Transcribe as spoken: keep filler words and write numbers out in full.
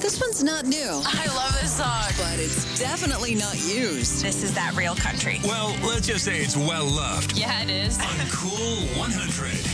This one's not new. I love this song. But it's definitely not used. This is that real country. Well, let's just say it's well loved. Yeah, it is. On Cool one hundred.